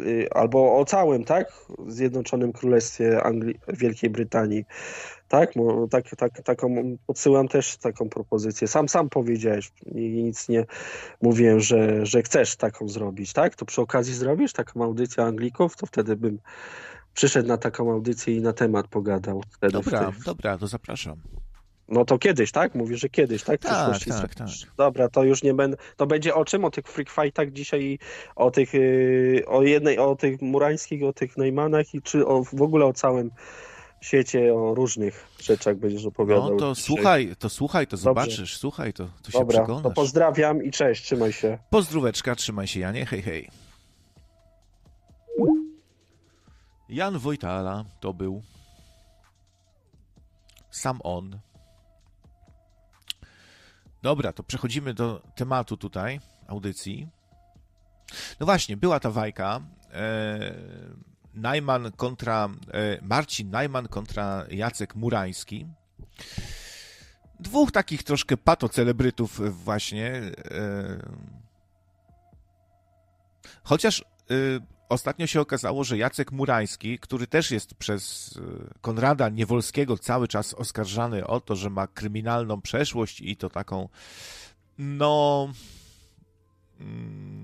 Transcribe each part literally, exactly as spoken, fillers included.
albo o całym, tak, Zjednoczonym Królestwie Anglii, Wielkiej Brytanii, tak, Mo- tak, tak, taką podsyłam też taką propozycję. Sam, sam powiedziałeś i nic nie mówiłem, że, że chcesz taką zrobić, tak, to przy okazji zrobisz taką audycję Anglików, to wtedy bym przyszedł na taką audycję i na temat pogadał wtedy w Dobra, tych. dobra, to zapraszam. No to kiedyś, tak? Mówisz, że kiedyś, tak? W Tak, przyszłości tak, tak. zrobisz. Dobra, to już nie będę. To będzie o czym? O tych freak fightach dzisiaj, i o tych, yy, o jednej, o tych murańskich, o tych Neumanach i czy o, w ogóle o całym świecie, o różnych rzeczach będziesz No opowiadał to dzisiaj. słuchaj, to słuchaj, to Dobrze. zobaczysz, słuchaj, to, to się Dobra, to przekonasz. pozdrawiam i cześć, trzymaj się. Pozdróweczka, trzymaj się, Janie, hej, hej. Jan Wojtala to był. Sam on. Dobra, to przechodzimy do tematu tutaj, audycji. No właśnie, była ta wajka. E, Najman kontra... E, Marcin Najman kontra Jacek Murański. Dwóch takich troszkę patocelebrytów właśnie. E, chociaż... E, Ostatnio się okazało, że Jacek Murański, który też jest przez Konrada Niewolskiego cały czas oskarżany o to, że ma kryminalną przeszłość i to taką, no, mm,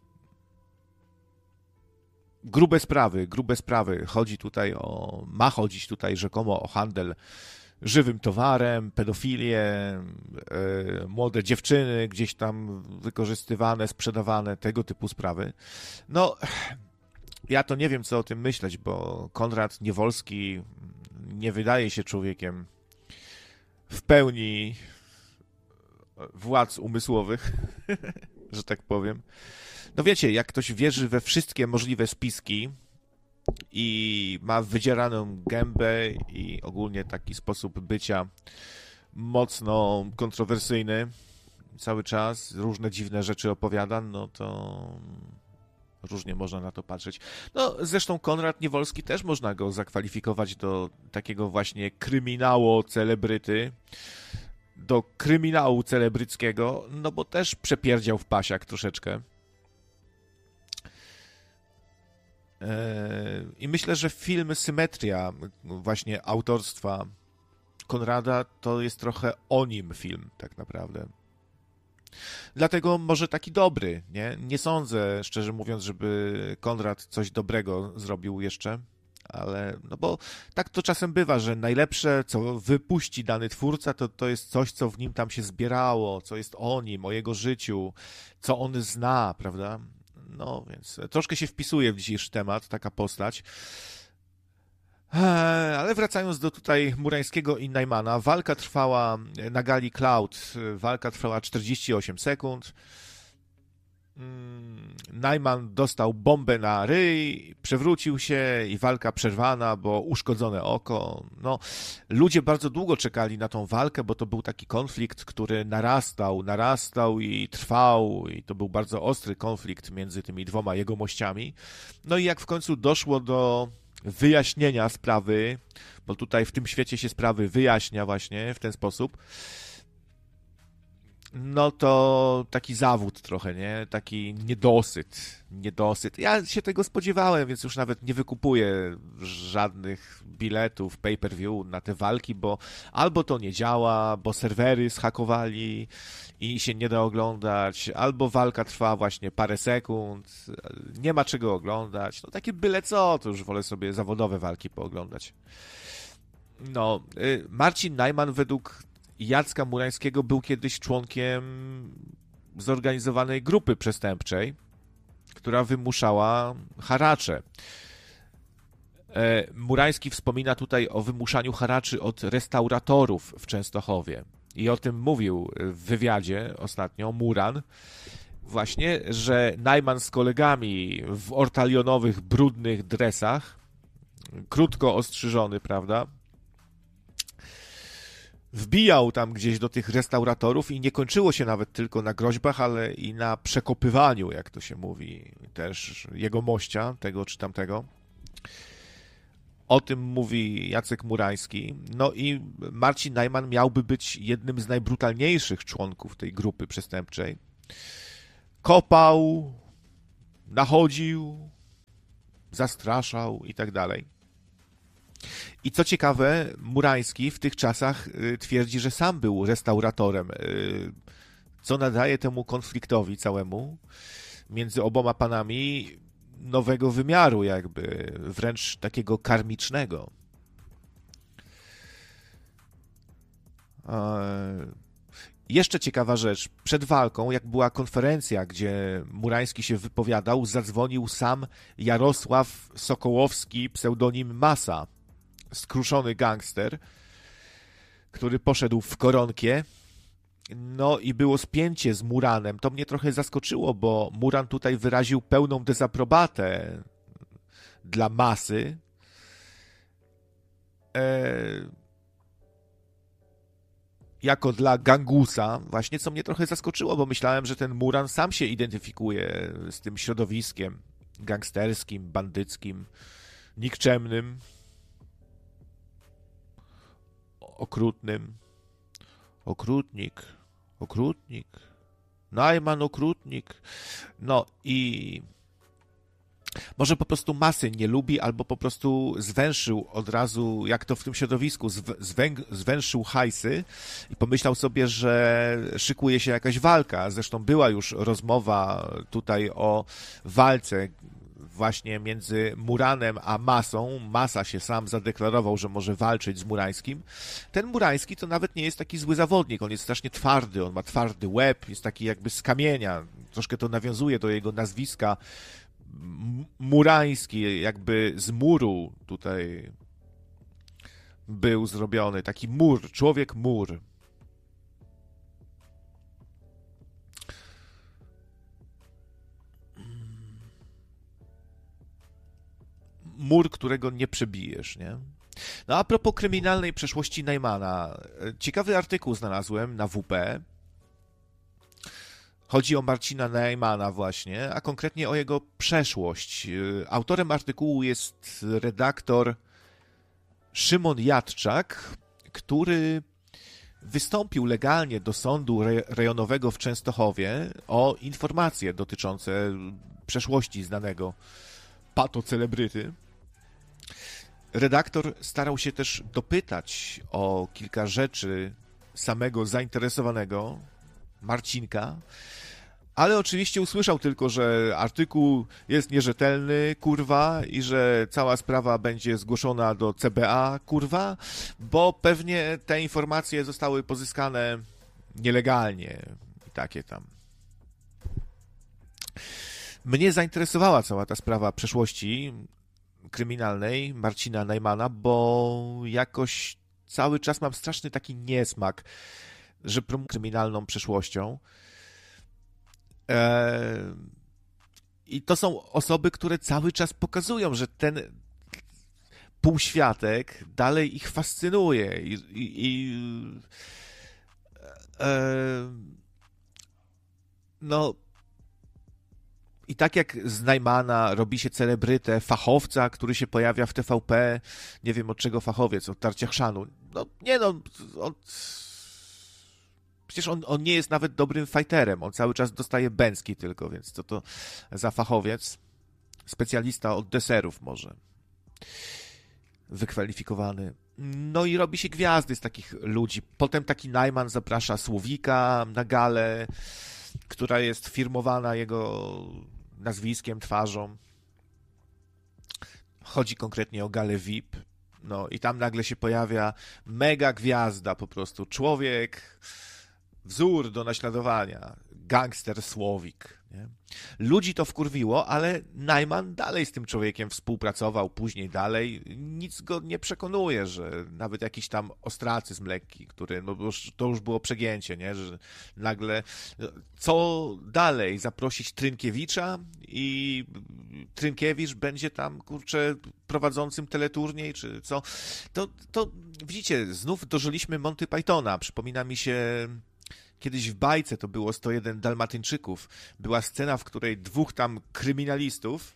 grube sprawy, grube sprawy. Chodzi tutaj o, ma chodzić tutaj rzekomo o handel żywym towarem, pedofilię, yy, młode dziewczyny gdzieś tam wykorzystywane, sprzedawane, tego typu sprawy. No... Ja to nie wiem, co o tym myśleć, bo Konrad Niewolski nie wydaje się człowiekiem w pełni władz umysłowych, że tak powiem. No wiecie, jak ktoś wierzy we wszystkie możliwe spiski i ma wydzieraną gębę i ogólnie taki sposób bycia mocno kontrowersyjny cały czas, różne dziwne rzeczy opowiada, no to... Różnie można na to patrzeć. No, zresztą Konrad Niewolski też można go zakwalifikować do takiego właśnie kryminało celebryty, do kryminału celebryckiego, no bo też przepierdział w pasiak troszeczkę. I myślę, że film Symetria, właśnie autorstwa Konrada, to jest trochę o nim film, tak naprawdę. Dlatego może taki dobry, nie? Nie sądzę, szczerze mówiąc, żeby Konrad coś dobrego zrobił jeszcze, ale, no bo tak to czasem bywa, że najlepsze, co wypuści dany twórca, to, to jest coś, co w nim tam się zbierało, co jest o nim, o jego życiu, co on zna, prawda? No, więc troszkę się wpisuje w dzisiejszy temat, taka postać. Ale wracając do tutaj Murańskiego i Najmana, walka trwała na gali Cloud, walka trwała czterdzieści osiem sekund. Najman dostał bombę na ryj, przewrócił się i walka przerwana, bo uszkodzone oko. No, ludzie bardzo długo czekali na tą walkę, bo to był taki konflikt, który narastał, narastał i trwał i to był bardzo ostry konflikt między tymi dwoma jegomościami. No i jak w końcu doszło do wyjaśnienia sprawy, bo tutaj w tym świecie się sprawy wyjaśnia właśnie w ten sposób, no to taki zawód trochę, nie? Taki niedosyt, niedosyt. Ja się tego spodziewałem, więc już nawet nie wykupuję żadnych biletów pay-per-view na te walki, bo albo to nie działa, bo serwery zhakowali i się nie da oglądać, albo walka trwa właśnie parę sekund, nie ma czego oglądać. No takie byle co, to już wolę sobie zawodowe walki pooglądać. No, Marcin Najman według Jacka Murańskiego był kiedyś członkiem zorganizowanej grupy przestępczej, która wymuszała haracze. Murański wspomina tutaj o wymuszaniu haraczy od restauratorów w Częstochowie. I o tym mówił w wywiadzie ostatnio Muran, właśnie, że Najman z kolegami w ortalionowych, brudnych dresach, krótko ostrzyżony, prawda, wbijał tam gdzieś do tych restauratorów i nie kończyło się nawet tylko na groźbach, ale i na przekopywaniu, jak to się mówi, też jego mościa, tego czy tamtego. O tym mówi Jacek Murański. No i Marcin Najman miałby być jednym z najbrutalniejszych członków tej grupy przestępczej. Kopał, nachodził, zastraszał i tak dalej. I co ciekawe, Murański w tych czasach twierdzi, że sam był restauratorem, co nadaje temu konfliktowi całemu między oboma panami nowego wymiaru jakby, wręcz takiego karmicznego. Jeszcze ciekawa rzecz, przed walką, jak była konferencja, gdzie Murański się wypowiadał, zadzwonił sam Jarosław Sokołowski, pseudonim Masa, skruszony gangster, który poszedł w koronkie. No i było spięcie z Muranem. To mnie trochę zaskoczyło, bo Muran tutaj wyraził pełną dezaprobatę dla Masy. E... jako dla gangusa, właśnie, co mnie trochę zaskoczyło, bo myślałem, że ten Muran sam się identyfikuje z tym środowiskiem gangsterskim, bandyckim, nikczemnym, okrutnym. Okrutnik, okrutnik, Najman okrutnik. No i może po prostu Masy nie lubi, albo po prostu zwęszył od razu, jak to w tym środowisku, zwę- zwęszył hajsy i pomyślał sobie, że szykuje się jakaś walka. Zresztą była już rozmowa tutaj o walce właśnie między Muranem a Masą. Masa się sam zadeklarował, że może walczyć z Murańskim. Ten Murański to nawet nie jest taki zły zawodnik, on jest strasznie twardy, on ma twardy łeb, jest taki jakby z kamienia. Troszkę to nawiązuje do jego nazwiska. Murański, jakby z muru tutaj był zrobiony, taki mur, człowiek mur. Mur, którego nie przebijesz, nie? No a propos kryminalnej przeszłości Najmana, ciekawy artykuł znalazłem na W P. Chodzi o Marcina Najmana właśnie, a konkretnie o jego przeszłość. Autorem artykułu jest redaktor Szymon Jadczak, który wystąpił legalnie do sądu rejonowego w Częstochowie o informacje dotyczące przeszłości znanego patocelebryty. Redaktor starał się też dopytać o kilka rzeczy samego zainteresowanego, Marcinka, ale oczywiście usłyszał tylko, że artykuł jest nierzetelny, kurwa, i że cała sprawa będzie zgłoszona do C B A, kurwa, bo pewnie te informacje zostały pozyskane nielegalnie i takie tam. Mnie zainteresowała cała ta sprawa przeszłości kryminalnej Marcina Najmana, bo jakoś cały czas mam straszny taki niesmak, że promuję kryminalną przeszłością. Eee, I to są osoby, które cały czas pokazują, że ten półświatek dalej ich fascynuje. I, i, i eee, no i tak jak z Najmana robi się celebrytę, fachowca, który się pojawia w T V P, nie wiem od czego fachowiec, od tarcia chrzanu. No nie no, on, przecież on, on nie jest nawet dobrym fighterem, on cały czas dostaje bęcki tylko, więc co to za fachowiec? Specjalista od deserów może. Wykwalifikowany. No i robi się gwiazdy z takich ludzi. Potem taki Najman zaprasza Słowika na galę, która jest firmowana jego nazwiskiem, twarzą. Chodzi konkretnie o galę V I P. No i tam nagle się pojawia mega gwiazda po prostu. Człowiek, wzór do naśladowania. Gangster Słowik. Nie? Ludzi to wkurwiło, ale Najman dalej z tym człowiekiem współpracował, później dalej. Nic go nie przekonuje, że nawet jakiś tam ostracyzm lekki, który, no już, to już było przegięcie, nie? Że nagle, co dalej? Zaprosić Trynkiewicza i Trynkiewicz będzie tam, kurczę, prowadzącym teleturniej, czy co? To, to widzicie, znów dożyliśmy Monty Pythona. Przypomina mi się... Kiedyś w bajce, to było sto jeden Dalmatyńczyków, była scena, w której dwóch tam kryminalistów,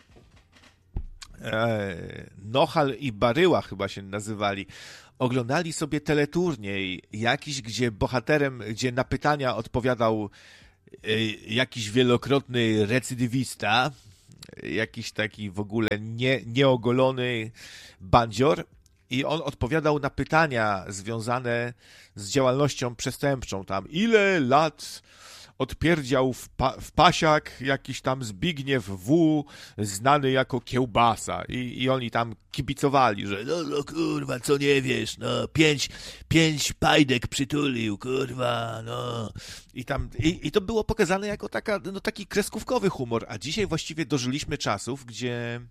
e, Nochal i Baryła chyba się nazywali, oglądali sobie teleturniej jakiś, gdzie bohaterem, gdzie na pytania odpowiadał e, jakiś wielokrotny recydywista, jakiś taki w ogóle nie, nieogolony bandzior i on odpowiadał na pytania związane z działalnością przestępczą. Tam ile lat odpierdział w, pa, w pasiak jakiś tam Zbigniew W., znany jako Kiełbasa. I, i oni tam kibicowali, że no, no kurwa, co nie wiesz, no pięć, pięć pajdek przytulił, kurwa, no. I tam, i, i to było pokazane jako taka, no, taki kreskówkowy humor, a dzisiaj właściwie dożyliśmy czasów, gdzie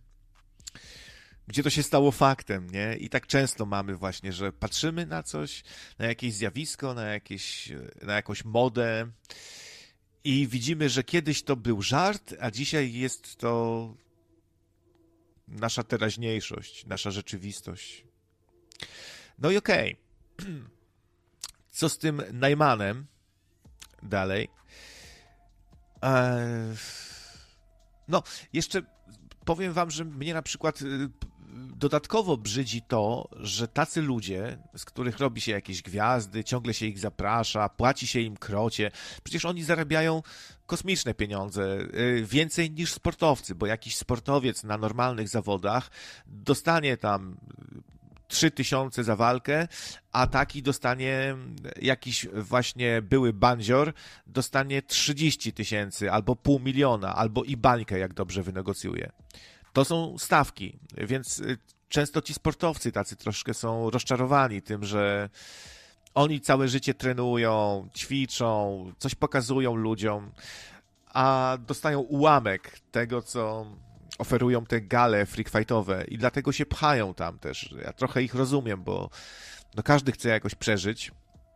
gdzie to się stało faktem, nie? I tak często mamy właśnie, że patrzymy na coś, na jakieś zjawisko, na, jakieś, na jakąś modę i widzimy, że kiedyś to był żart, a dzisiaj jest to nasza teraźniejszość, nasza rzeczywistość. No i okej. Okay. Co z tym Najmanem dalej? Eee... No, jeszcze powiem wam, że mnie na przykład dodatkowo brzydzi to, że tacy ludzie, z których robi się jakieś gwiazdy, ciągle się ich zaprasza, płaci się im krocie, przecież oni zarabiają kosmiczne pieniądze, więcej niż sportowcy, bo jakiś sportowiec na normalnych zawodach dostanie tam trzy tysiące za walkę, a taki dostanie jakiś właśnie były bandzior, dostanie trzydzieści tysięcy, albo pół miliona, albo i bańkę, jak dobrze wynegocjuje. To są stawki, więc często ci sportowcy tacy troszkę są rozczarowani tym, że oni całe życie trenują, ćwiczą, coś pokazują ludziom, a dostają ułamek tego, co oferują te gale freak fightowe i dlatego się pchają tam też. Ja trochę ich rozumiem, bo no każdy chce jakoś przeżyć.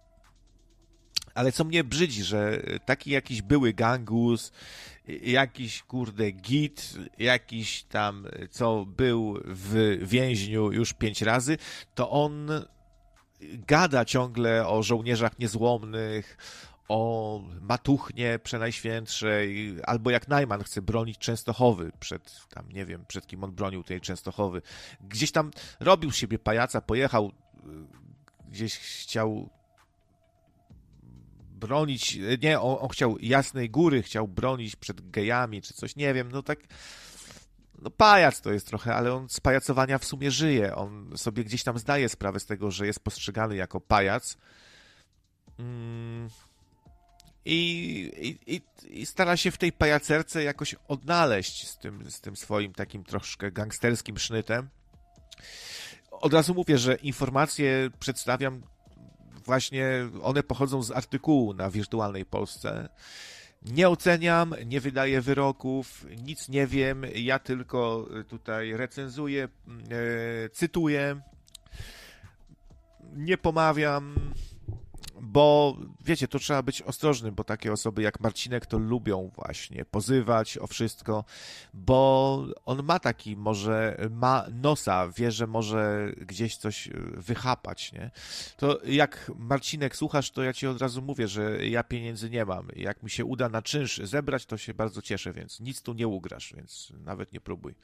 Ale co mnie brzydzi, że taki jakiś były gangus, jakiś kurde git, jakiś tam, co był w więźniu już pięć razy, to on gada ciągle o żołnierzach niezłomnych, o Matuchnie Przenajświętszej, albo jak Najman chce bronić Częstochowy przed, tam nie wiem, przed kim on bronił tej Częstochowy. Gdzieś tam robił z siebie pajaca, pojechał, gdzieś chciał bronić, nie, on, on chciał Jasnej Góry, chciał bronić przed gejami, czy coś, nie wiem, no tak, no pajac to jest trochę, ale on z pajacowania w sumie żyje, on sobie gdzieś tam zdaje sprawę z tego, że jest postrzegany jako pajac mm, i, i, i stara się w tej pajacerce jakoś odnaleźć z tym, z tym swoim takim troszkę gangsterskim sznytem. Od razu mówię, że informacje przedstawiam właśnie, one pochodzą z artykułu na Wirtualnej Polsce. Nie oceniam, nie wydaję wyroków, nic nie wiem, ja tylko tutaj recenzuję, e, cytuję, nie pomawiam, bo wiecie, to trzeba być ostrożnym, bo takie osoby jak Marcinek to lubią właśnie pozywać o wszystko, bo on ma taki, może ma nosa, wie, że może gdzieś coś wychapać, nie? To jak Marcinek słuchasz, to ja ci od razu mówię, że ja pieniędzy nie mam. Jak mi się uda na czynsz zebrać, to się bardzo cieszę, więc nic tu nie ugrasz, więc nawet nie próbuj.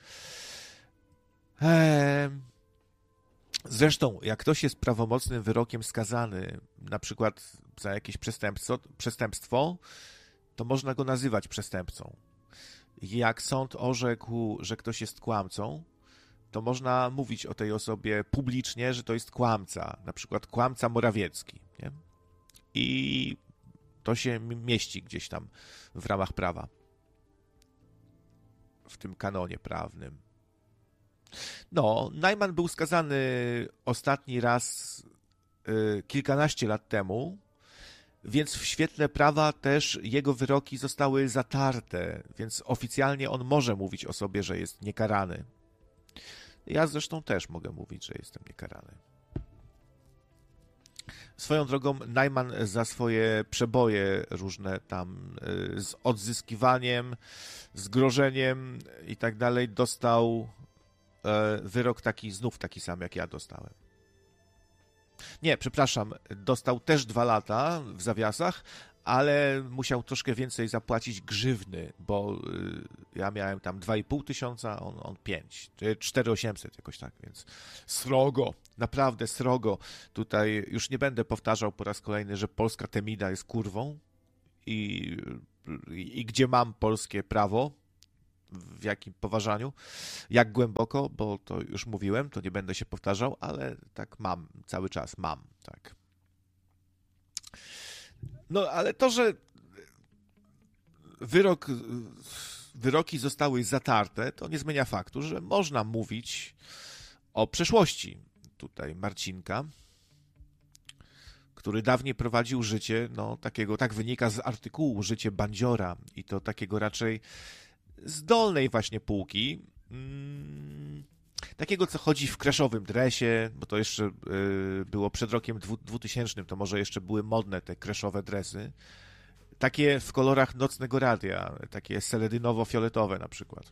Eee... Zresztą, jak ktoś jest prawomocnym wyrokiem skazany, na przykład za jakieś przestępstwo, przestępstwo, to można go nazywać przestępcą. Jak sąd orzekł, że ktoś jest kłamcą, to można mówić o tej osobie publicznie, że to jest kłamca, na przykład kłamca Morawiecki. Nie? I to się mieści gdzieś tam w ramach prawa, w tym kanonie prawnym. No, Najman był skazany ostatni raz y, kilkanaście lat temu, więc w świetle prawa też jego wyroki zostały zatarte, więc oficjalnie on może mówić o sobie, że jest niekarany. Ja zresztą też mogę mówić, że jestem niekarany. Swoją drogą Najman za swoje przeboje różne tam y, z odzyskiwaniem, z grożeniem i tak dalej dostał wyrok taki, znów taki sam, jak ja dostałem. Nie, przepraszam, dostał też dwa lata w zawiasach, ale musiał troszkę więcej zapłacić grzywny, bo ja miałem tam dwa i pół tysiąca, on, on pięć, cztery tysiące osiemset jakoś tak, więc srogo, naprawdę srogo. Tutaj już nie będę powtarzał po raz kolejny, że polska Temida jest kurwą i, i, i gdzie mam polskie prawo, w jakim poważaniu, jak głęboko, bo to już mówiłem, to nie będę się powtarzał, ale tak mam, cały czas mam, tak. No, ale to, że wyrok, wyroki zostały zatarte, to nie zmienia faktu, że można mówić o przeszłości tutaj Marcinka, który dawniej prowadził życie, no takiego, tak wynika z artykułu, życie bandziora i to takiego raczej z dolnej właśnie półki, mm, takiego, co chodzi w kreszowym dresie, bo to jeszcze y, było przed rokiem dwutysięcznym, to może jeszcze były modne te kreszowe dresy, takie w kolorach Nocnego Radia, takie seledynowo-fioletowe na przykład.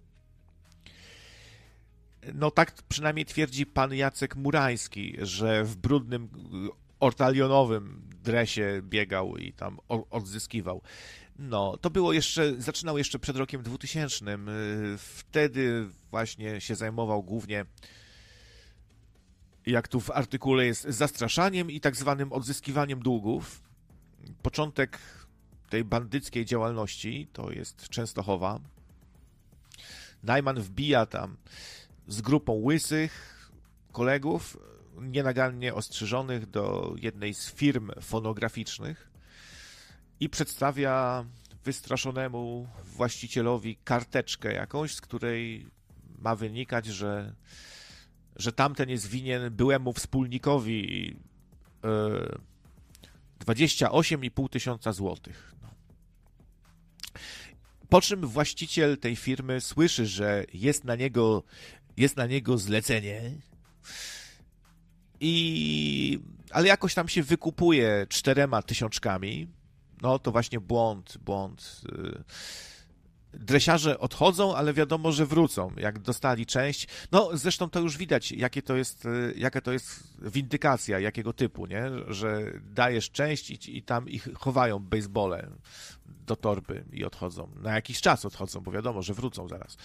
No tak przynajmniej twierdzi pan Jacek Murański, że w brudnym ortalionowym dresie biegał i tam odzyskiwał. No, to było jeszcze, zaczynał jeszcze przed rokiem dwutysięcznym. Wtedy właśnie się zajmował głównie, jak tu w artykule jest, zastraszaniem i tak zwanym odzyskiwaniem długów. Początek tej bandyckiej działalności to jest Częstochowa. Najman wbija tam z grupą łysych kolegów, nienagannie ostrzyżonych, do jednej z firm fonograficznych i przedstawia wystraszonemu właścicielowi karteczkę jakąś, z której ma wynikać, że, że tamten jest winien byłemu wspólnikowi yy, dwadzieścia osiem i pół tysiąca złotych. No. Po czym właściciel tej firmy słyszy, że jest na niego, jest na niego zlecenie, i, ale jakoś tam się wykupuje czterema tysiączkami. No to właśnie błąd, błąd. Dresiarze odchodzą, ale wiadomo, że wrócą, jak dostali część. No zresztą to już widać, jakie to jest, jaka to jest windykacja, jakiego typu, nie? Że dajesz część i, i tam ich chowają basebole do torby i odchodzą. Na jakiś czas odchodzą, bo wiadomo, że wrócą zaraz.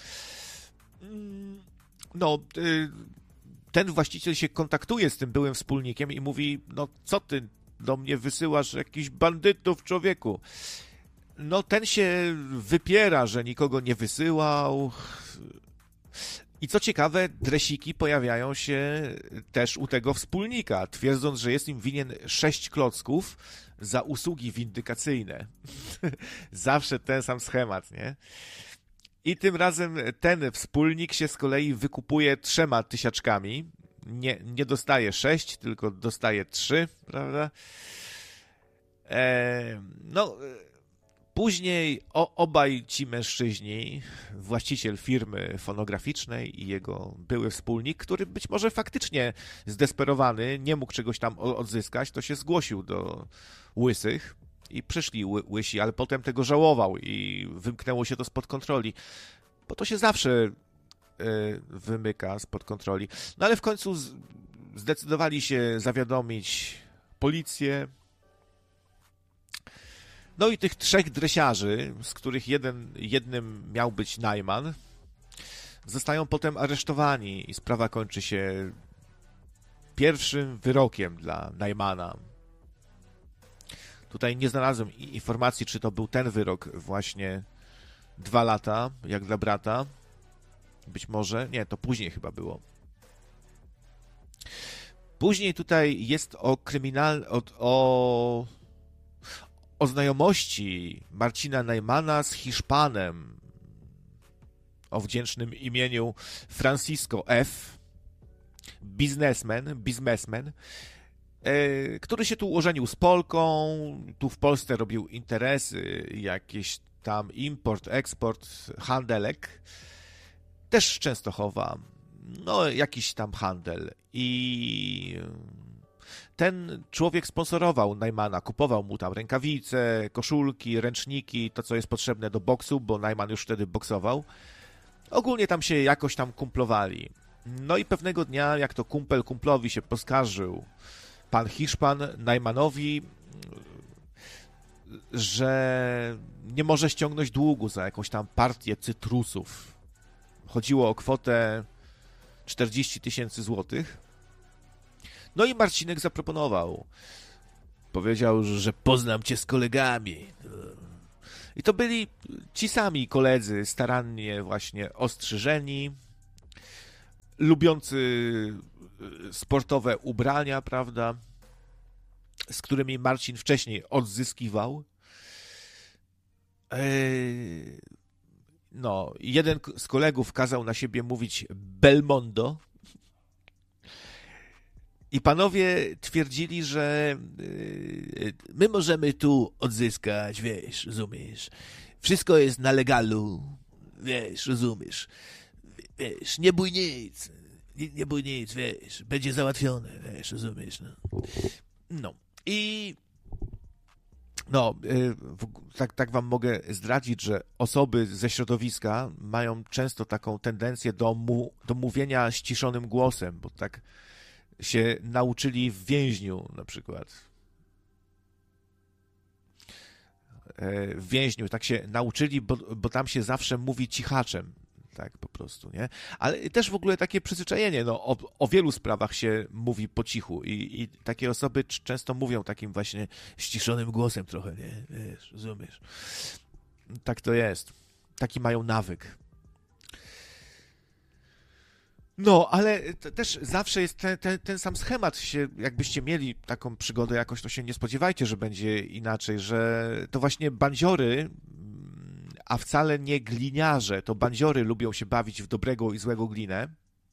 No, ten właściciel się kontaktuje z tym byłym wspólnikiem i mówi, no co ty do mnie wysyłasz jakichś bandytów, człowieku? No ten się wypiera, że nikogo nie wysyłał. I co ciekawe, dresiki pojawiają się też u tego wspólnika, twierdząc, że jest im winien sześć klocków za usługi windykacyjne. Zawsze ten sam schemat, nie? I tym razem ten wspólnik się z kolei wykupuje trzema tysiaczkami. Nie, nie dostaje sześć, tylko dostaje trzy, prawda? Eee, no... Później o, obaj ci mężczyźni, właściciel firmy fonograficznej i jego były wspólnik, który być może faktycznie zdesperowany, nie mógł czegoś tam odzyskać, to się zgłosił do łysych i przyszli ły, łysi, ale potem tego żałował i wymknęło się to spod kontroli, bo to się zawsze y, wymyka spod kontroli. No ale w końcu z, zdecydowali się zawiadomić policję. No i tych trzech dresiarzy, z których jeden, jednym miał być Najman, zostają potem aresztowani i sprawa kończy się pierwszym wyrokiem dla Najmana. Tutaj nie znalazłem informacji, czy to był ten wyrok właśnie dwa lata, jak dla brata. Być może, nie, to później chyba było. Później tutaj jest o kryminal... o... o o znajomości Marcina Najmana z Hiszpanem o wdzięcznym imieniu Francisco F., biznesmen, biznesmen, e, który się tu ożenił z Polką, tu w Polsce robił interesy, jakieś tam import, eksport, handelek, też z Częstochowa, no jakiś tam handel i... Ten człowiek sponsorował Najmana, kupował mu tam rękawice, koszulki, ręczniki, to co jest potrzebne do boksu, bo Najman już wtedy boksował. Ogólnie tam się jakoś tam kumplowali. No i pewnego dnia, jak to kumpel kumplowi się poskarżył, pan Hiszpan Najmanowi, że nie może ściągnąć długu za jakąś tam partię cytrusów. Chodziło o kwotę czterdzieści tysięcy złotych. No i Marcinek zaproponował. Powiedział, że poznam cię z kolegami. I to byli ci sami koledzy, starannie właśnie ostrzyżeni, lubiący sportowe ubrania, prawda, z którymi Marcin wcześniej odzyskiwał. No, jeden z kolegów kazał na siebie mówić Belmondo i panowie twierdzili, że my możemy tu odzyskać, wiesz, rozumiesz, wszystko jest na legalu, wiesz, rozumiesz, wiesz, nie bój nic, nie, nie bój nic, wiesz, będzie załatwione, wiesz, rozumiesz, no. No, i no, tak, tak wam mogę zdradzić, że osoby ze środowiska mają często taką tendencję do, mu, do mówienia ściszonym głosem, bo tak się nauczyli w więźniu na przykład. W więźniu tak się nauczyli, bo, bo tam się zawsze mówi cichaczem. Tak po prostu, nie? Ale też w ogóle takie przyzwyczajenie, no o, o wielu sprawach się mówi po cichu i, i takie osoby często mówią takim właśnie ściszonym głosem trochę, nie? Wiesz, rozumiesz? Tak to jest. Taki mają nawyk. No, ale też zawsze jest ten, ten, ten sam schemat. Się, jakbyście mieli taką przygodę jakoś, to się nie spodziewajcie, że będzie inaczej, że to właśnie bandziory, a wcale nie gliniarze, to bandziory lubią się bawić w dobrego i złego glinę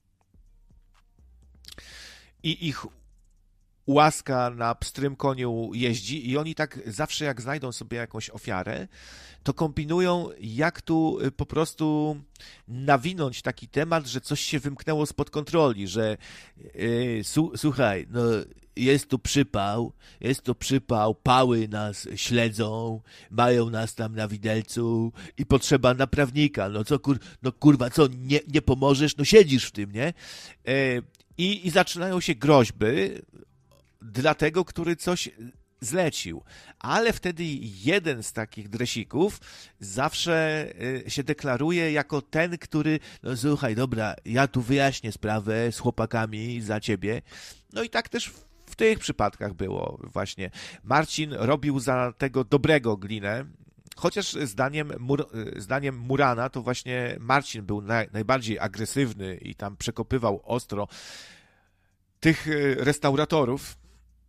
i ich łaska na pstrym koniu jeździ i oni tak zawsze jak znajdą sobie jakąś ofiarę, to kombinują, jak tu po prostu nawinąć taki temat, że coś się wymknęło spod kontroli, że yy, su, słuchaj, no jest tu przypał, jest tu przypał, pały nas śledzą, mają nas tam na widelcu i potrzeba naprawnika, no co kur, no kurwa, co, nie, nie pomożesz, no siedzisz w tym, nie? Yy, i, I zaczynają się groźby dla tego, który coś zlecił. Ale wtedy jeden z takich dresików zawsze się deklaruje jako ten, który, no słuchaj, dobra, ja tu wyjaśnię sprawę z chłopakami za ciebie. No i tak też w tych przypadkach było właśnie. Marcin robił za tego dobrego glinę, chociaż zdaniem, Mur, zdaniem Murana to właśnie Marcin był naj, najbardziej agresywny i tam przekopywał ostro tych restauratorów.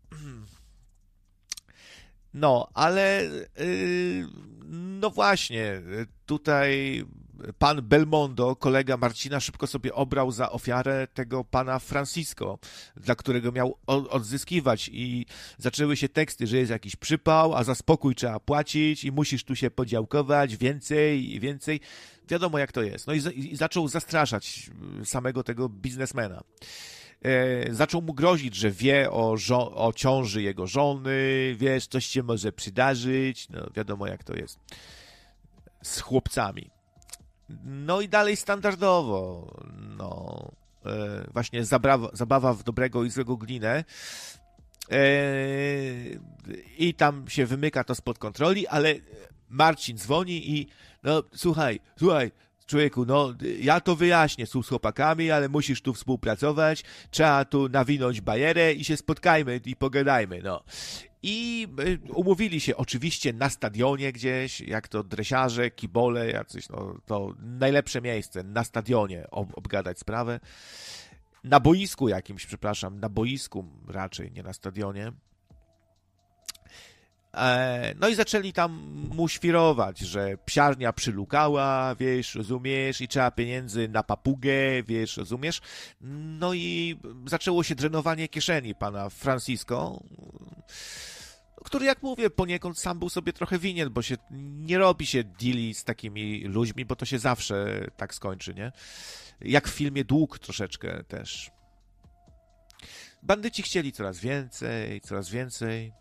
No, ale no właśnie, tutaj pan Belmondo, kolega Marcina, szybko sobie obrał za ofiarę tego pana Francisco, dla którego miał odzyskiwać i zaczęły się teksty, że jest jakiś przypał, a za spokój trzeba płacić i musisz tu się podziałkować, więcej i więcej. Wiadomo jak to jest. No i, i zaczął zastraszać samego tego biznesmena. E, zaczął mu grozić, że wie o, żo- o ciąży jego żony, wiesz, coś się może przydarzyć, no wiadomo jak to jest z chłopcami. No i dalej standardowo, no e, właśnie zabrawa, zabawa w dobrego i złego glinę e, i tam się wymyka to spod kontroli, ale Marcin dzwoni i no słuchaj, słuchaj, człowieku, no ja to wyjaśnię z chłopakami, ale musisz tu współpracować, trzeba tu nawinąć bajerę i się spotkajmy i pogadajmy, no. I umówili się oczywiście na stadionie gdzieś, jak to dresiarze, kibole, jacyś, no to najlepsze miejsce, na stadionie ob- obgadać sprawę. Na boisku jakimś, przepraszam, na boisku raczej, nie na stadionie. No i zaczęli tam mu świrować, że psiarnia przylukała, wiesz, rozumiesz, i trzeba pieniędzy na papugę, wiesz, rozumiesz. No i zaczęło się drenowanie kieszeni pana Francisco, który, jak mówię, poniekąd sam był sobie trochę winien, bo się nie robi się deali z takimi ludźmi, bo to się zawsze tak skończy, nie? Jak w filmie Dług troszeczkę też. Bandyci chcieli coraz więcej, coraz więcej.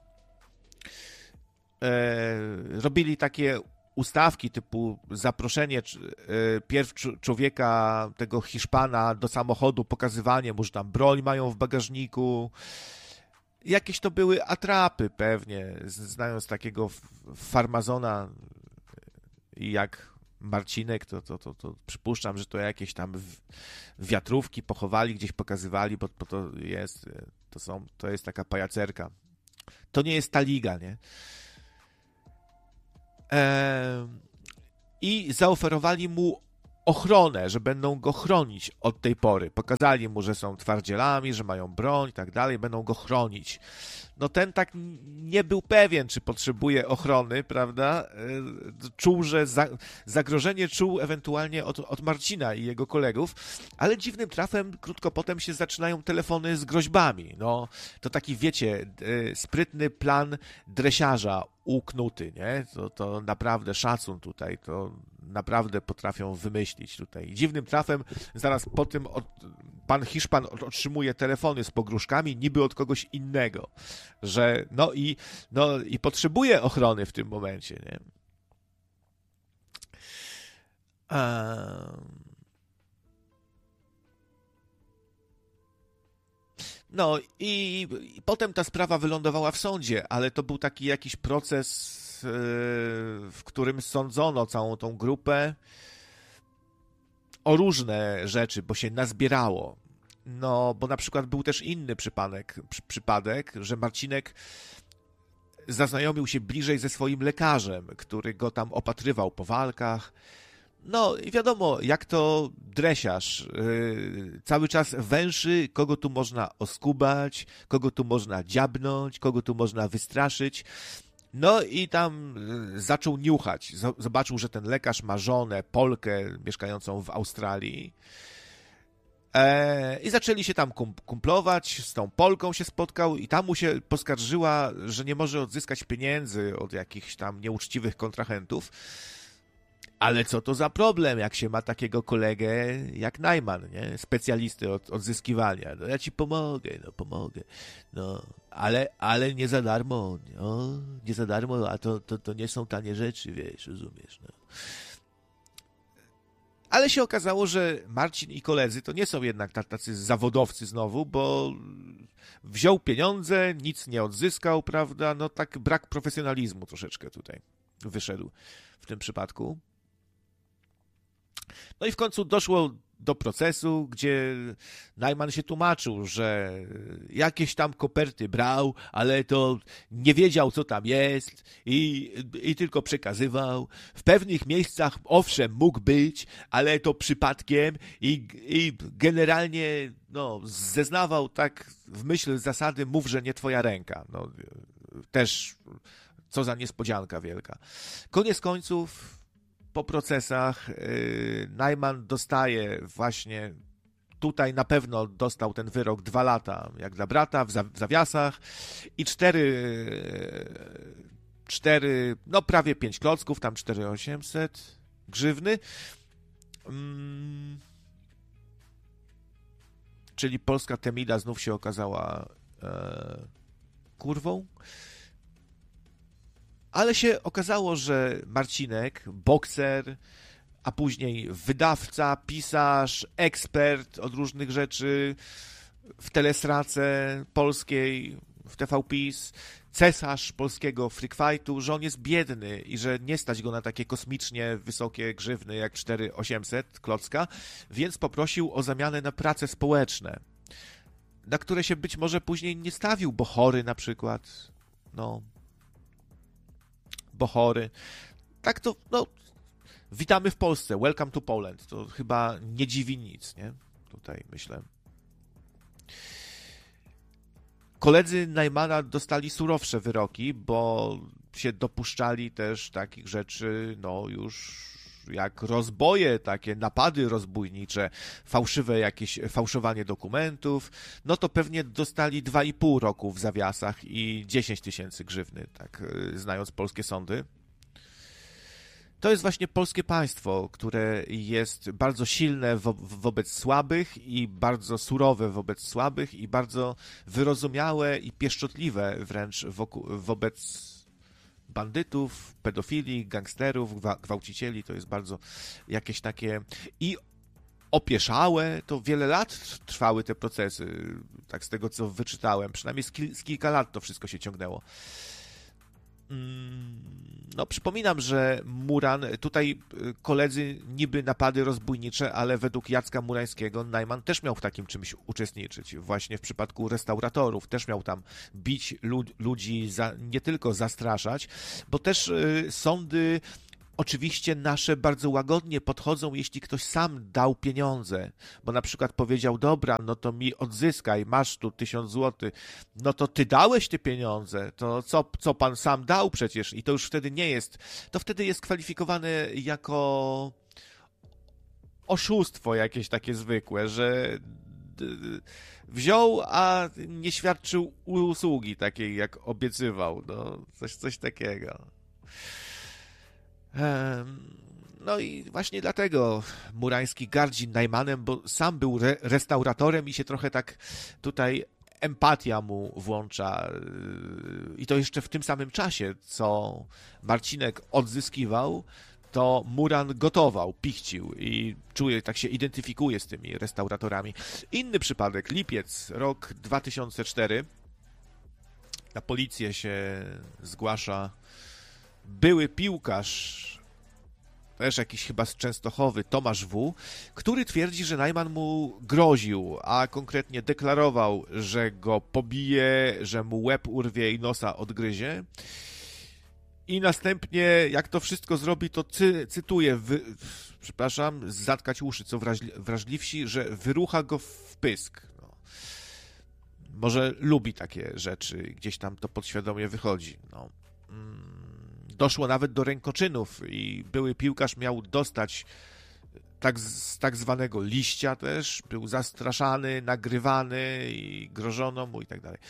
E, robili takie ustawki typu zaproszenie e, pierw człowieka, tego Hiszpana do samochodu, pokazywanie mu, że tam broń mają w bagażniku. Jakieś to były atrapy pewnie, znając takiego farmazona jak Marcinek, to, to, to, to przypuszczam, że to jakieś tam wiatrówki pochowali, gdzieś pokazywali, bo, bo to jest, to są, to jest taka pajacerka. To nie jest ta liga, nie? e, i zaoferowali mu ochronę, że będą go chronić od tej pory. Pokazali mu, że są twardzielami, że mają broń i tak dalej, będą go chronić. No ten tak nie był pewien, czy potrzebuje ochrony, prawda? Czuł, że za, zagrożenie czuł ewentualnie od, od Marcina i jego kolegów, ale dziwnym trafem krótko potem się zaczynają telefony z groźbami. No, to taki, wiecie, sprytny plan dresiarza uknuty, nie? To, to naprawdę szacun tutaj, to naprawdę potrafią wymyślić tutaj. Dziwnym trafem zaraz po tym od, pan Hiszpan otrzymuje telefony z pogróżkami niby od kogoś innego, że no i, no i potrzebuje ochrony w tym momencie, nie? Um... No i, i potem ta sprawa wylądowała w sądzie, ale to był taki jakiś proces, yy, w którym sądzono całą tą grupę o różne rzeczy, bo się nazbierało. No, bo na przykład był też inny przypadek, przy, przypadek, że Marcinek zaznajomił się bliżej ze swoim lekarzem, który go tam opatrywał po walkach. No i wiadomo, jak to dresiarz, yy, cały czas węszy, kogo tu można oskubać, kogo tu można dziabnąć, kogo tu można wystraszyć. No i tam yy, zaczął niuchać. Zobaczył, że ten lekarz ma żonę, Polkę, mieszkającą w Australii. E, I zaczęli się tam kumplować, z tą Polką się spotkał i tam mu się poskarżyła, że nie może odzyskać pieniędzy od jakichś tam nieuczciwych kontrahentów. Ale co to za problem, jak się ma takiego kolegę jak Najman, nie? Specjalisty od odzyskiwania. No ja ci pomogę, no pomogę. No, ale, ale nie za darmo, no, nie za darmo, a to, to, to nie są tanie rzeczy, wiesz, rozumiesz, no. Ale się okazało, że Marcin i koledzy to nie są jednak tacy zawodowcy znowu, bo wziął pieniądze, nic nie odzyskał, prawda? No tak brak profesjonalizmu troszeczkę tutaj wyszedł w tym przypadku. No i w końcu doszło do procesu, gdzie Najman się tłumaczył, że jakieś tam koperty brał, ale to nie wiedział, co tam jest i, i tylko przekazywał. W pewnych miejscach owszem mógł być, ale to przypadkiem i, i generalnie no, zeznawał tak w myśl zasady mów, że nie twoja ręka. No, też co za niespodzianka wielka. Koniec końców po procesach yy, Najman dostaje właśnie, tutaj na pewno dostał ten wyrok dwa lata, jak dla brata, w, za, w zawiasach i cztery, yy, cztery, no prawie pięć klocków, tam cztery tysiące osiemset grzywny. Mm, czyli polska Temida znów się okazała e, kurwą. Ale się okazało, że Marcinek, bokser, a później wydawca, pisarz, ekspert od różnych rzeczy w Telesrace polskiej, w T V PiS, cesarz polskiego freak fightu, że on jest biedny i że nie stać go na takie kosmicznie wysokie grzywny jak cztery tysiące osiemset klocka, więc poprosił o zamianę na prace społeczne, na które się być może później nie stawił, bo chory na przykład, no... bo chory. Tak to, no, witamy w Polsce, welcome to Poland. To chyba nie dziwi nic, nie? Tutaj myślę. Koledzy Najmana dostali surowsze wyroki, bo się dopuszczali też takich rzeczy, no już jak rozboje, takie napady rozbójnicze, fałszywe jakieś, fałszowanie dokumentów, no to pewnie dostali dwa i pół roku w zawiasach i dziesięć tysięcy grzywny, tak znając polskie sądy. To jest właśnie polskie państwo, które jest bardzo silne wo- wobec słabych i bardzo surowe wobec słabych i bardzo wyrozumiałe i pieszczotliwe wręcz wokół, wobec bandytów, pedofili, gangsterów, gwa- gwałcicieli. To jest bardzo jakieś takie... I opieszałe, to wiele lat trwały te procesy, tak z tego co wyczytałem, przynajmniej z, kil- z kilka lat to wszystko się ciągnęło. No, przypominam, że Muran, tutaj koledzy niby napady rozbójnicze, ale według Jacka Murańskiego Najman też miał w takim czymś uczestniczyć. Właśnie w przypadku restauratorów też miał tam bić lud- ludzi, za, nie tylko zastraszać, bo też y, sądy oczywiście nasze bardzo łagodnie podchodzą, jeśli ktoś sam dał pieniądze, bo na przykład powiedział, dobra, no to mi odzyskaj, masz tu tysiąc złotych, no to ty dałeś te pieniądze, to co, co pan sam dał przecież i to już wtedy nie jest, to wtedy jest kwalifikowane jako oszustwo jakieś takie zwykłe, że wziął, a nie świadczył usługi takiej, jak obiecywał, no coś, coś takiego. No i właśnie dlatego Murański gardzi Najmanem, bo sam był re- restauratorem i się trochę tak tutaj empatia mu włącza. I to jeszcze w tym samym czasie, co Marcinek odzyskiwał, to Muran gotował, pichcił i czuje, tak się identyfikuje z tymi restauratorami. Inny przypadek, lipiec, rok dwa tysiące czwarty. Na policję się zgłasza były piłkarz, też jakiś chyba z Częstochowy, Tomasz W., który twierdzi, że Najman mu groził, a konkretnie deklarował, że go pobije, że mu łeb urwie i nosa odgryzie. I następnie, jak to wszystko zrobi, to cy, cytuję, wy, przepraszam, zatkać uszy, co wrażli, wrażliwsi, że wyrucha go w pysk. No. Może lubi takie rzeczy, gdzieś tam to podświadomie wychodzi. No. Doszło nawet do rękoczynów i były piłkarz miał dostać tak, z tak zwanego liścia też, był zastraszany, nagrywany i grożono mu i tak dalej.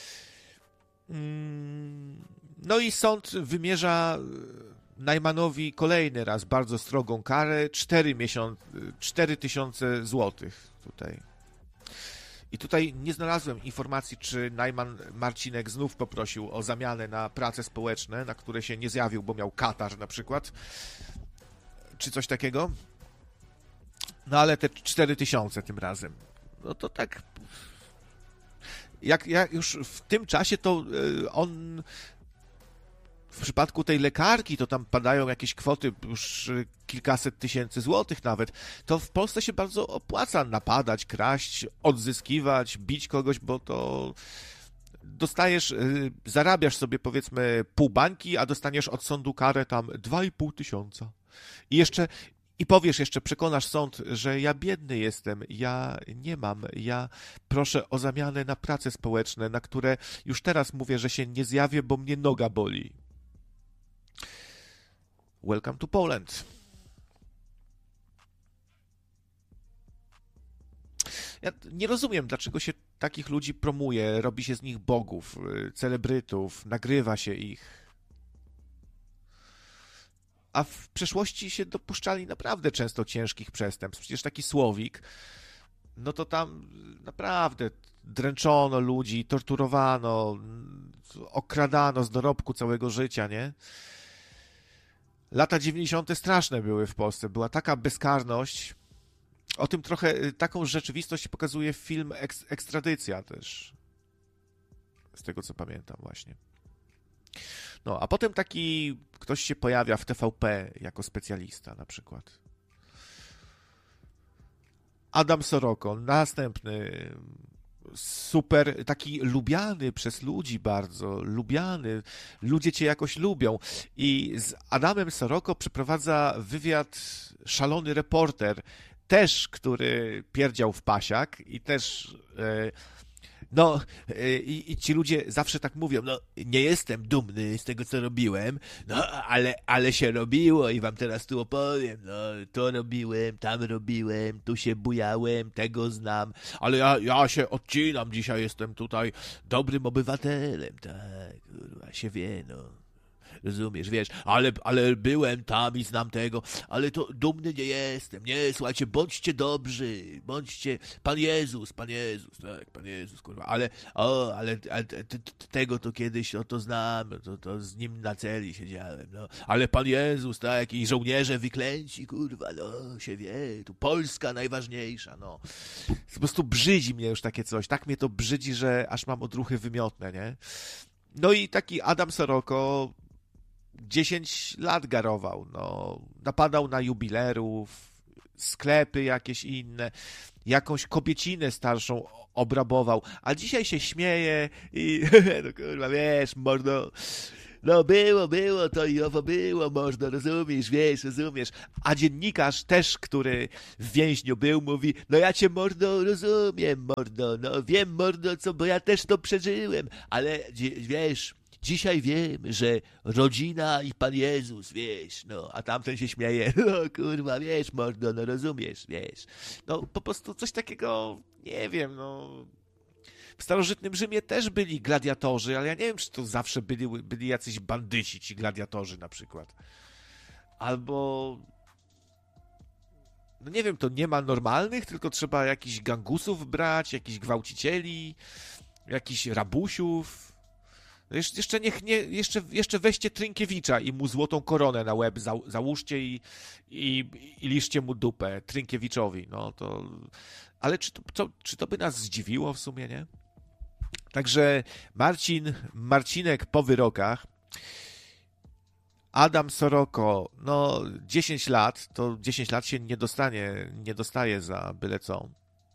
No i sąd wymierza Najmanowi kolejny raz bardzo strogą karę, cztery tysiące złotych tutaj. I tutaj nie znalazłem informacji, czy Najman Marcinek znów poprosił o zamianę na prace społeczne, na które się nie zjawił, bo miał katar na przykład, czy coś takiego. No ale te cztery tysiące tym razem. No to tak... Jak, jak już w tym czasie to on... W przypadku tej lekarki to tam padają jakieś kwoty, już kilkaset tysięcy złotych nawet. To w Polsce się bardzo opłaca napadać, kraść, odzyskiwać, bić kogoś, bo to dostajesz, zarabiasz sobie powiedzmy pół bańki, a dostaniesz od sądu karę tam dwa i pół tysiąca. I jeszcze, i powiesz jeszcze, przekonasz sąd, że ja biedny jestem, ja nie mam, ja proszę o zamianę na prace społeczne, na które już teraz mówię, że się nie zjawię, bo mnie noga boli. Welcome to Poland. Ja nie rozumiem, dlaczego się takich ludzi promuje, robi się z nich bogów, celebrytów, nagrywa się ich. A w przeszłości się dopuszczali naprawdę często ciężkich przestępstw. Przecież taki Słowik, no to tam naprawdę dręczono ludzi, torturowano, okradano z dorobku całego życia, nie? Lata dziewięćdziesiąte straszne były w Polsce. Była taka bezkarność. O tym trochę, taką rzeczywistość pokazuje film Eks- Ekstradycja też. Z tego, co pamiętam właśnie. No, a potem taki ktoś się pojawia w T V P jako specjalista na przykład. Adam Soroko, następny super, taki lubiany przez ludzi bardzo, lubiany, ludzie cię jakoś lubią i z Adamem Soroko przeprowadza wywiad szalony reporter, też, który pierdział w pasiak i też e, no i, i ci ludzie zawsze tak mówią, no nie jestem dumny z tego, co robiłem, no ale, ale się robiło i wam teraz tu opowiem, no to robiłem, tam robiłem, tu się bujałem, tego znam, ale ja, ja się odcinam, dzisiaj jestem tutaj dobrym obywatelem, tak, kurwa, się wie, no. Rozumiesz, wiesz, ale, ale byłem tam i znam tego, ale to dumny nie jestem, nie, słuchajcie, bądźcie dobrzy, bądźcie, Pan Jezus, Pan Jezus, tak, Pan Jezus, kurwa, ale, o, ale, ale t, t, tego to kiedyś, no to znam, to, to z nim na celi siedziałem, no, ale Pan Jezus, tak, i żołnierze wyklęci, kurwa, no, się wie, tu Polska najważniejsza, no, po prostu brzydzi mnie już takie coś, tak mnie to brzydzi, że aż mam odruchy wymiotne, nie, no i taki Adam Soroko dziesięć lat garował, no, napadał na jubilerów, sklepy jakieś inne, jakąś kobiecinę starszą obrabował, a dzisiaj się śmieje i no kurwa, wiesz, mordo, no było, było, to i owo było, mordo, rozumiesz, wiesz, rozumiesz, a dziennikarz też, który w więźniu był, mówi, no ja cię, mordo, rozumiem, mordo, no wiem, mordo, co, bo ja też to przeżyłem, ale wiesz, dzisiaj wiem, że rodzina i Pan Jezus, wiesz, no, a tamten się śmieje, no kurwa, wiesz, mordo, no rozumiesz, wiesz. No po prostu coś takiego, nie wiem, no. W starożytnym Rzymie też byli gladiatorzy, ale ja nie wiem, czy to zawsze byli, byli jacyś bandyci, ci gladiatorzy na przykład. Albo, no nie wiem, to nie ma normalnych, tylko trzeba jakichś gangusów brać, jakichś gwałcicieli, jakichś rabusiów. Jeszcze niech nie, jeszcze, jeszcze weźcie Trynkiewicza i mu złotą koronę na łeb za, załóżcie i, i, i liszcie mu dupę Trynkiewiczowi, no to... Ale czy to, to, czy to by nas zdziwiło w sumie, nie? Także Marcin, Marcinek po wyrokach, Adam Soroko, no dziesięć lat, to dziesięć lat się nie dostanie, nie dostaje za byle co.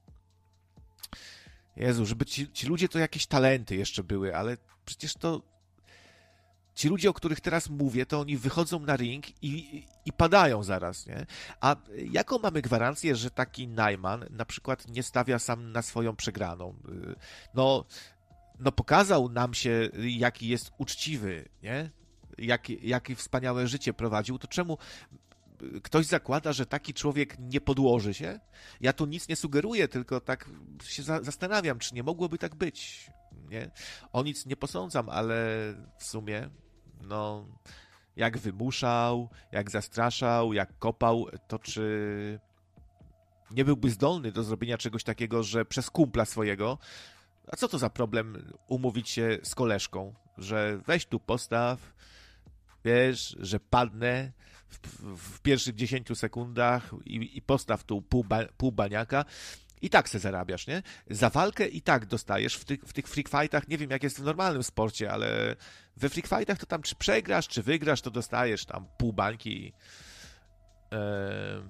Jezu, żeby ci, ci ludzie to jakieś talenty jeszcze były, ale przecież to ci ludzie, o których teraz mówię, to oni wychodzą na ring i, i padają zaraz, nie? A jaką mamy gwarancję, że taki Najman na przykład nie stawia sam na swoją przegraną? No, no pokazał nam się, jaki jest uczciwy, nie? Jak, jakie wspaniałe życie prowadził, to czemu ktoś zakłada, że taki człowiek nie podłoży się? Ja tu nic nie sugeruję, tylko tak się za- zastanawiam, czy nie mogłoby tak być, nie? O nic nie posądzam, ale w sumie, no, jak wymuszał, jak zastraszał, jak kopał, to czy nie byłby zdolny do zrobienia czegoś takiego, że przez kumpla swojego, a co to za problem umówić się z koleżką, że weź tu postaw, wiesz, że padnę w, w, w pierwszych dziesięciu sekundach i, i postaw tu pół, ba, pół baniaka i tak se zarabiasz, nie? Za walkę i tak dostajesz w tych, w tych freak fightach, nie wiem jak jest w normalnym sporcie, ale we freak fightach to tam czy przegrasz, czy wygrasz, to dostajesz tam pół bańki. Eee...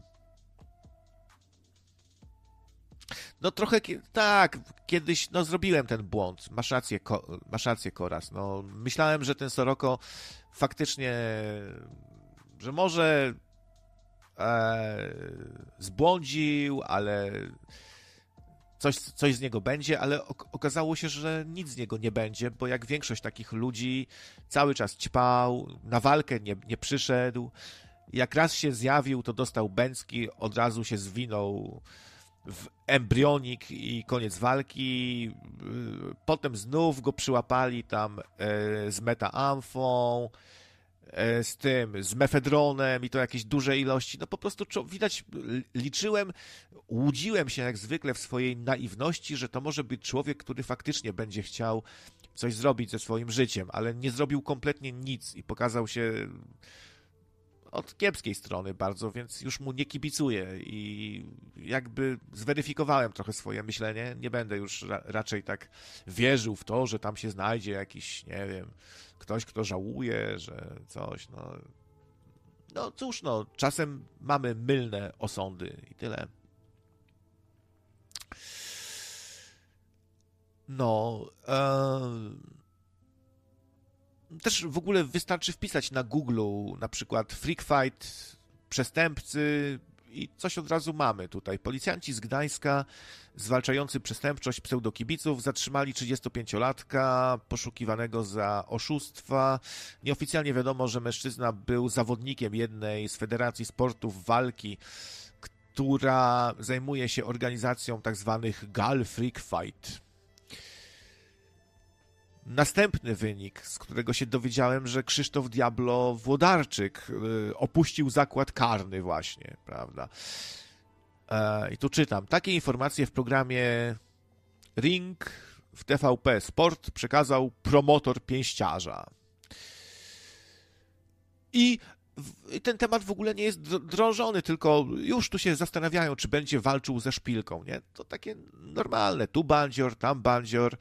No trochę, tak, kiedyś, no zrobiłem ten błąd, masz rację, masz rację, Koras, no myślałem, że ten Soroko faktycznie, że może e, zbłądził, ale coś, coś z niego będzie, ale okazało się, że nic z niego nie będzie, bo jak większość takich ludzi cały czas ćpał, na walkę nie, nie przyszedł, jak raz się zjawił, to dostał bęcki, od razu się zwinął w embrionik i koniec walki. Potem znów go przyłapali tam z metaamfą, z tym, z mefedronem i to jakieś duże ilości. No po prostu widać, liczyłem, łudziłem się jak zwykle w swojej naiwności, że to może być człowiek, który faktycznie będzie chciał coś zrobić ze swoim życiem, ale nie zrobił kompletnie nic i pokazał się od kiepskiej strony bardzo, więc już mu nie kibicuję i jakby zweryfikowałem trochę swoje myślenie. Nie będę już ra- raczej tak wierzył w to, że tam się znajdzie jakiś, nie wiem, ktoś, kto żałuje, że coś, no... No cóż, no, czasem mamy mylne osądy i tyle. No... E... Też w ogóle wystarczy wpisać na Google'u na przykład Freak Fight, przestępcy i coś od razu mamy tutaj. Policjanci z Gdańska zwalczający przestępczość pseudokibiców zatrzymali trzydziestopięciolatka poszukiwanego za oszustwa. Nieoficjalnie wiadomo, że mężczyzna był zawodnikiem jednej z federacji sportów walki, która zajmuje się organizacją tak zwanych gal Freak Fight. Następny wynik, z którego się dowiedziałem, że Krzysztof Diablo Włodarczyk opuścił zakład karny właśnie, prawda? I tu czytam. Takie informacje w programie Ring w T V P Sport przekazał promotor pięściarza. I ten temat w ogóle nie jest drążony, tylko już tu się zastanawiają, czy będzie walczył ze szpilką, nie? To takie normalne. Tu bandzior, tam bandzior.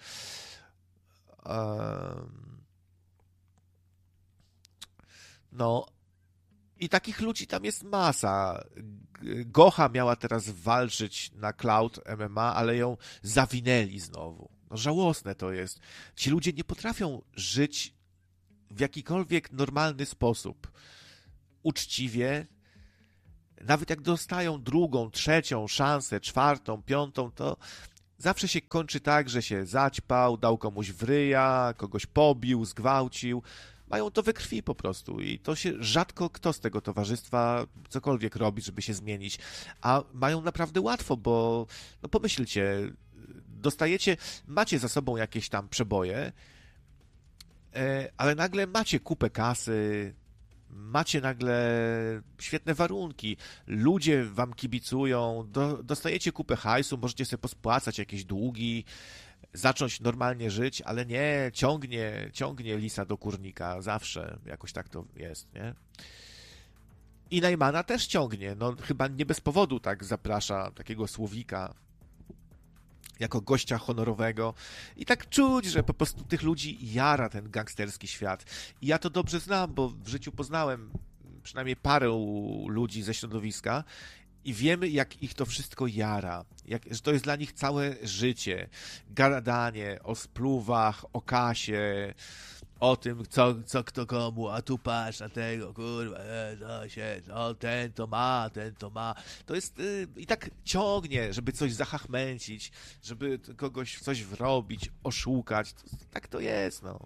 No i takich ludzi tam jest masa. Gocha miała teraz walczyć na Cloud M M A, ale ją zawinęli znowu. No żałosne to jest. Ci ludzie nie potrafią żyć w jakikolwiek normalny sposób. Uczciwie. Nawet jak dostają drugą, trzecią szansę, czwartą, piątą, to zawsze się kończy tak, że się zaćpał, dał komuś w ryja, kogoś pobił, zgwałcił. Mają to we krwi po prostu i to się rzadko kto z tego towarzystwa cokolwiek robi, żeby się zmienić. A mają naprawdę łatwo, bo no pomyślcie, dostajecie, macie za sobą jakieś tam przeboje, ale nagle macie kupę kasy, macie nagle świetne warunki, ludzie wam kibicują, do, dostajecie kupę hajsu, możecie sobie pospłacać jakieś długi, zacząć normalnie żyć, ale nie, ciągnie, ciągnie lisa do kurnika, zawsze jakoś tak to jest, nie? I Najmana też ciągnie, no chyba nie bez powodu tak zaprasza takiego Słowika jako gościa honorowego i tak czuć, że po prostu tych ludzi jara ten gangsterski świat. I ja to dobrze znam, bo w życiu poznałem przynajmniej parę ludzi ze środowiska i wiemy, jak ich to wszystko jara, jak, że to jest dla nich całe życie. Gadanie o spluwach, o kasie, o tym, co, co kto komu, a tu patrz na tego, kurwa, e, no się, no ten to ma, ten to ma. To jest y, i tak ciągnie, żeby coś zahachmęcić, żeby kogoś w coś wrobić, oszukać. To, tak to jest, no.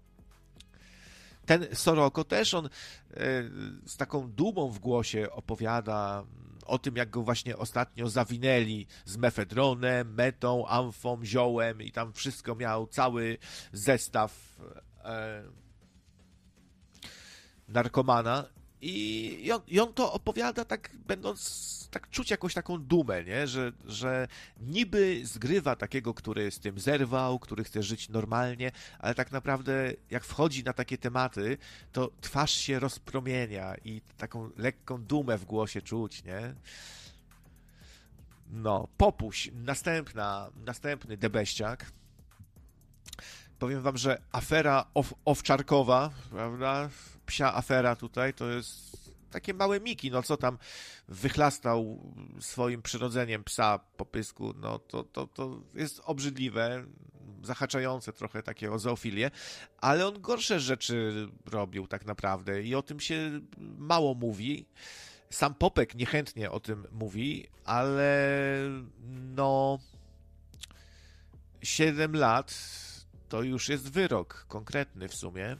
Ten Soroko też, on y, z taką dumą w głosie opowiada o tym, jak go właśnie ostatnio zawinęli z mefedronem, metą, amfą, ziołem i tam wszystko miał, cały zestaw e, narkomana i, i, on, i on to opowiada tak, będąc, tak czuć jakąś taką dumę, nie? Że, że niby zgrywa takiego, który z tym zerwał, który chce żyć normalnie, ale tak naprawdę jak wchodzi na takie tematy, to twarz się rozpromienia i taką lekką dumę w głosie czuć, nie? No, Popuś, następna, następny debeściak. Powiem wam, że afera ow, owczarkowa, prawda? Psia afera tutaj, to jest takie małe miki, no co tam wychlastał swoim przyrodzeniem psa po pysku, no to, to, to jest obrzydliwe, zahaczające trochę takie o zoofilię, ale on gorsze rzeczy robił tak naprawdę i o tym się mało mówi. Sam Popek niechętnie o tym mówi, ale no siedem lat to już jest wyrok konkretny w sumie.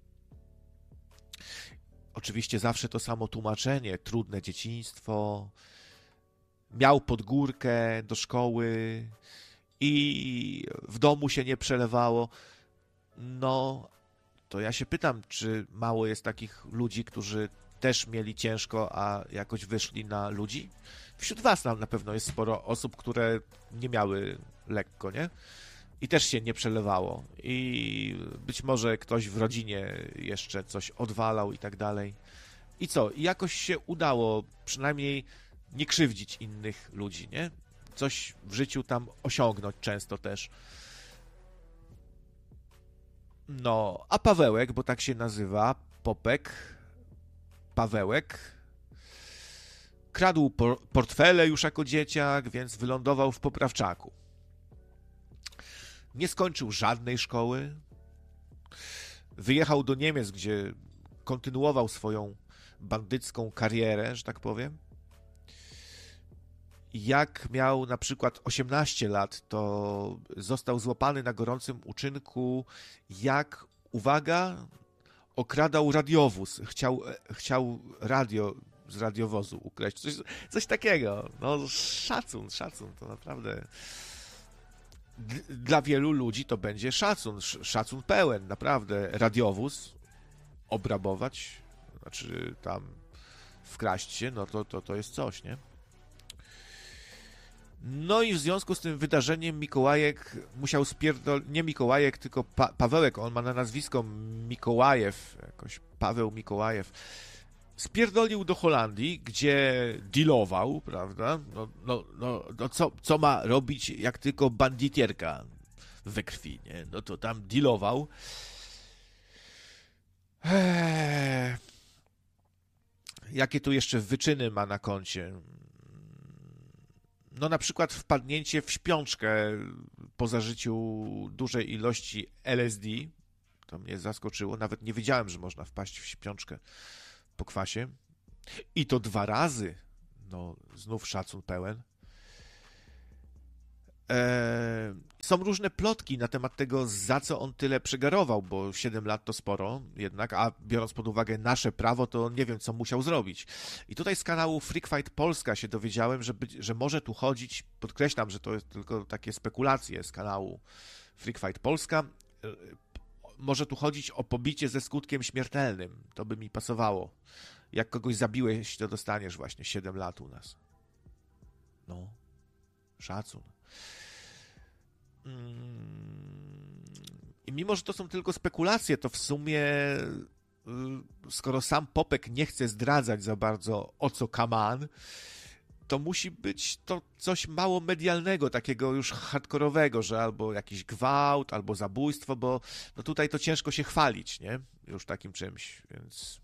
Oczywiście zawsze to samo tłumaczenie, trudne dzieciństwo, miał podgórkę do szkoły i w domu się nie przelewało. No, to ja się pytam, czy mało jest takich ludzi, którzy też mieli ciężko, a jakoś wyszli na ludzi? Wśród was na, na pewno jest sporo osób, które nie miały lekko, nie? I też się nie przelewało. I być może ktoś w rodzinie jeszcze coś odwalał i tak dalej. I co? I jakoś się udało przynajmniej nie krzywdzić innych ludzi, nie? Coś w życiu tam osiągnąć często też. No, a Pawełek, bo tak się nazywa, Popek, Pawełek, kradł por- portfele już jako dzieciak, więc wylądował w poprawczaku. Nie skończył żadnej szkoły. Wyjechał do Niemiec, gdzie kontynuował swoją bandycką karierę, że tak powiem. Jak miał na przykład osiemnaście lat, to został złapany na gorącym uczynku, jak, uwaga, okradał radiowóz. Chciał, chciał radio z radiowozu ukraść. Coś, coś takiego. No, szacun, szacun, to naprawdę... Dla wielu ludzi to będzie szacun, szacun pełen, naprawdę. Radiowóz obrabować, znaczy tam wkraść się, no to, to, to jest coś, nie? No i w związku z tym wydarzeniem Mikołajek musiał spierdolić, nie Mikołajek, tylko pa- Pawełek, on ma na nazwisko Mikołajew, jakoś Paweł Mikołajew, spierdolił do Holandii, gdzie dealował, prawda? No, no, no, no co, co ma robić, jak tylko banditierka we krwi, nie? No to tam dealował. Eee, Jakie tu jeszcze wyczyny ma na koncie? No na przykład wpadnięcie w śpiączkę po zażyciu dużej ilości L S D. To mnie zaskoczyło. Nawet nie wiedziałem, że można wpaść w śpiączkę po kwasie. I to dwa razy. No, znów szacun pełen. Eee, są różne plotki na temat tego, za co on tyle przegarował, bo siedem lat to sporo jednak, a biorąc pod uwagę nasze prawo, to nie wiem, co musiał zrobić. I tutaj z kanału Freak Fight Polska się dowiedziałem, że, być, że może tu chodzić, podkreślam, że to jest tylko takie spekulacje z kanału Freak Fight Polska, może tu chodzić o pobicie ze skutkiem śmiertelnym. To by mi pasowało. Jak kogoś zabiłeś, to dostaniesz właśnie siedem lat u nas. No, szacun. I mimo, że to są tylko spekulacje, to w sumie skoro sam Popek nie chce zdradzać za bardzo, o co kaman, to musi być to coś mało medialnego, takiego już hardkorowego, że albo jakiś gwałt, albo zabójstwo, bo no tutaj to ciężko się chwalić, nie? Już takim czymś, więc...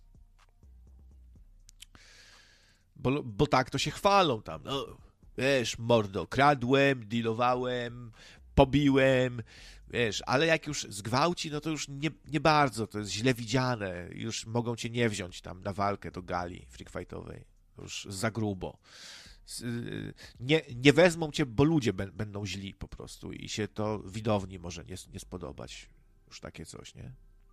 Bo, bo tak to się chwalą tam, no... Wiesz, mordo, kradłem, dealowałem, pobiłem, wiesz, ale jak już zgwałci, no to już nie, nie bardzo, to jest źle widziane, już mogą cię nie wziąć tam na walkę do gali freakfightowej, już za grubo. Nie, nie wezmą cię, bo ludzie b- będą źli po prostu i się to widowni może nie, nie spodobać, już takie coś, nie?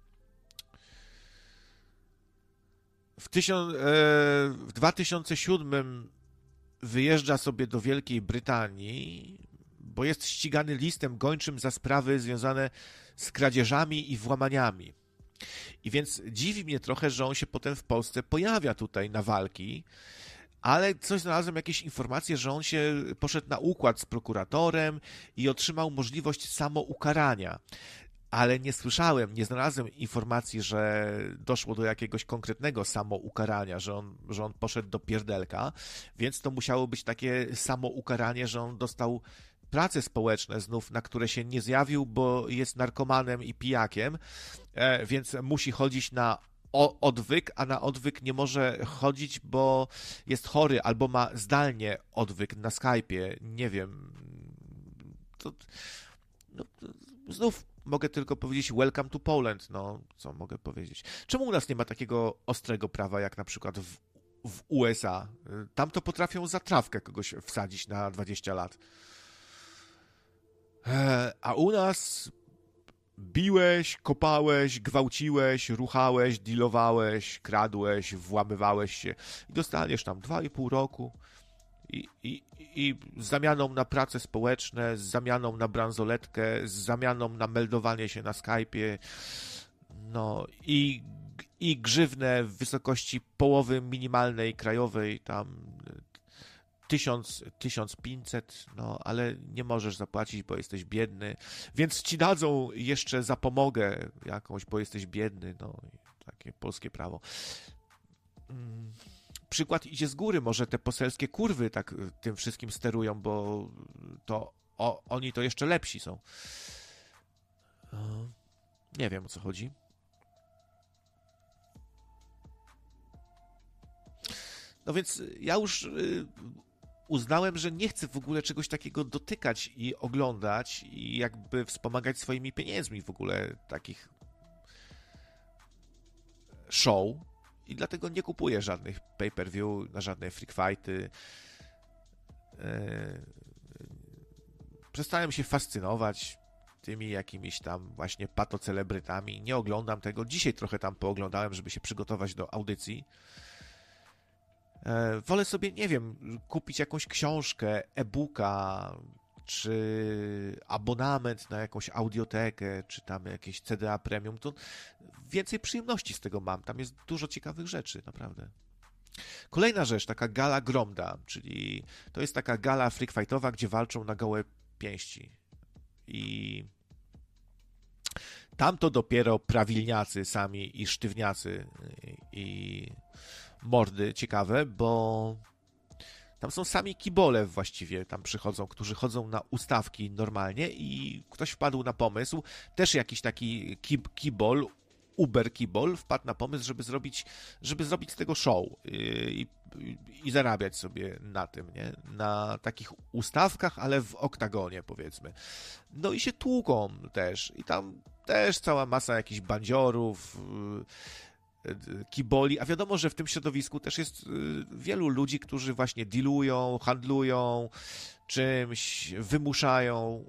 W, tysiąc, e, w dwa tysiące siódmym wyjeżdża sobie do Wielkiej Brytanii, bo jest ścigany listem gończym za sprawy związane z kradzieżami i włamaniami. I więc dziwi mnie trochę, że on się potem w Polsce pojawia tutaj na walki, ale coś znalazłem, jakieś informacje, że on się poszedł na układ z prokuratorem i otrzymał możliwość samoukarania. Ale nie słyszałem, nie znalazłem informacji, że doszło do jakiegoś konkretnego samoukarania, że on, że on poszedł do pierdelka, więc to musiało być takie samoukaranie, że on dostał prace społeczne znów, na które się nie zjawił, bo jest narkomanem i pijakiem, więc musi chodzić na odwyk, a na odwyk nie może chodzić, bo jest chory albo ma zdalnie odwyk na Skype'ie, nie wiem. To, no, znów mogę tylko powiedzieć welcome to Poland, no co mogę powiedzieć. Czemu u nas nie ma takiego ostrego prawa jak na przykład w, w U S A? Tam to potrafią za trawkę kogoś wsadzić na dwadzieścia lat. A u nas biłeś, kopałeś, gwałciłeś, ruchałeś, dealowałeś, kradłeś, włamywałeś się i dostaniesz tam dwa i pół roku. I, i, I z zamianą na prace społeczne, z zamianą na bransoletkę, z zamianą na meldowanie się na Skype'ie, no i, i grzywnę w wysokości połowy minimalnej krajowej, tam tysiąc, tysiąc pięćset, no ale nie możesz zapłacić, bo jesteś biedny, więc ci dadzą jeszcze zapomogę jakąś, bo jesteś biedny, no takie polskie prawo. Mm. Przykład idzie z góry, może te poselskie kurwy tak tym wszystkim sterują, bo to o, oni to jeszcze lepsi są. Nie wiem, o co chodzi. No więc ja już uznałem, że nie chcę w ogóle czegoś takiego dotykać i oglądać i jakby wspomagać swoimi pieniędzmi w ogóle takich show. I dlatego nie kupuję żadnych pay-per-view na żadne freak fighty. Przestałem się fascynować tymi jakimiś tam właśnie patocelebrytami. Nie oglądam tego. Dzisiaj trochę tam pooglądałem, żeby się przygotować do audycji. Wolę sobie, nie wiem, kupić jakąś książkę, e-booka, czy abonament na jakąś audiotekę, czy tam jakieś C D A Premium, to więcej przyjemności z tego mam. Tam jest dużo ciekawych rzeczy, naprawdę. Kolejna rzecz, taka gala Gromda, czyli to jest taka gala freakfightowa, gdzie walczą na gołe pięści. I tam to dopiero prawilniacy sami i sztywniacy i mordy ciekawe, bo tam są sami kibole właściwie, tam przychodzą, którzy chodzą na ustawki normalnie i ktoś wpadł na pomysł, też jakiś taki kib, kibol Uber Kibol wpadł na pomysł, żeby zrobić, żeby zrobić z tego show i, i, i zarabiać sobie na tym, nie? Na takich ustawkach, ale w oktagonie, powiedzmy. No i się tłuką też i tam też cała masa jakichś bandziorów, kiboli, a wiadomo, że w tym środowisku też jest wielu ludzi, którzy właśnie dealują, handlują czymś, wymuszają.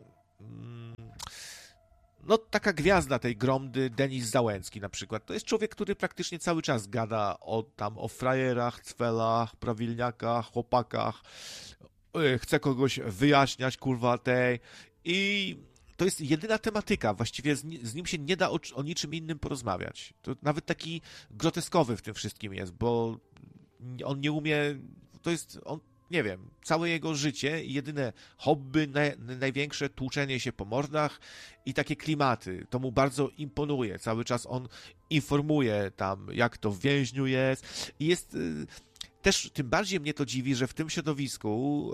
No, taka gwiazda tej gromdy, Denis Załęcki na przykład, to jest człowiek, który praktycznie cały czas gada o, tam o frajerach, cwelach, prawilniakach, chłopakach, chce kogoś wyjaśniać, kurwa, tej i to jest jedyna tematyka, właściwie z, z nim się nie da o, o niczym innym porozmawiać. To nawet taki groteskowy w tym wszystkim jest, bo on nie umie, to jest, on, nie wiem, całe jego życie i jedyne hobby, naj, największe tłuczenie się po mordach i takie klimaty. To mu bardzo imponuje. Cały czas on informuje tam, jak to w więźniu jest. I jest y, też, tym bardziej mnie to dziwi, że w tym środowisku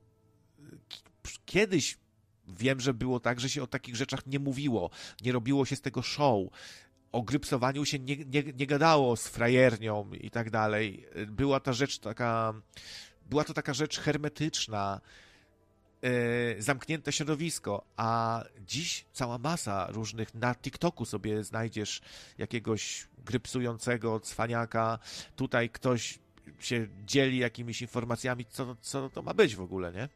kiedyś wiem, że było tak, że się o takich rzeczach nie mówiło, nie robiło się z tego show. O grypsowaniu się nie, nie, nie gadało z frajernią i tak dalej. Była ta rzecz taka... Była to taka rzecz hermetyczna, yy, zamknięte środowisko, a dziś cała masa różnych, na TikToku sobie znajdziesz jakiegoś grypsującego cwaniaka, tutaj ktoś się dzieli jakimiś informacjami, co, co to ma być w ogóle, nie?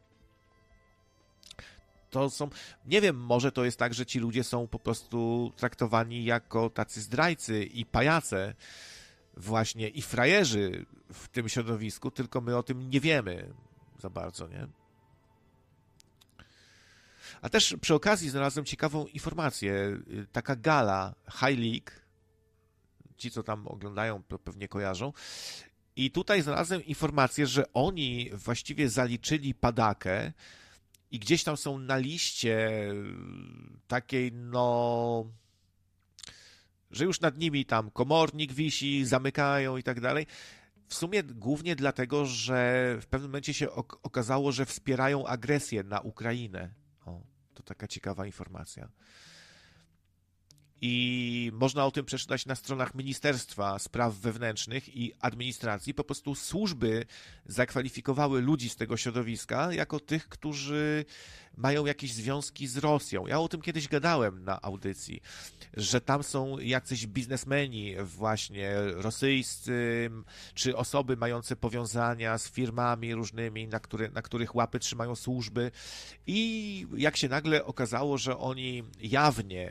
To są, nie wiem, może to jest tak, że ci ludzie są po prostu traktowani jako tacy zdrajcy i pajace, właśnie i frajerzy w tym środowisku, tylko my o tym nie wiemy za bardzo, nie? A też przy okazji znalazłem ciekawą informację. Taka gala High League, ci co tam oglądają pewnie kojarzą, i tutaj znalazłem informację, że oni właściwie zaliczyli Padakę i gdzieś tam są na liście takiej, no... że już nad nimi tam komornik wisi, zamykają i tak dalej. W sumie głównie dlatego, że w pewnym momencie się ok- okazało, że wspierają agresję na Ukrainę. O, to taka ciekawa informacja. I można o tym przeczytać na stronach Ministerstwa Spraw Wewnętrznych i Administracji. Po prostu służby zakwalifikowały ludzi z tego środowiska jako tych, którzy mają jakieś związki z Rosją. Ja o tym kiedyś gadałem na audycji, że tam są jacyś biznesmeni właśnie rosyjscy, czy osoby mające powiązania z firmami różnymi, na, które, na których łapy trzymają służby. I jak się nagle okazało, że oni jawnie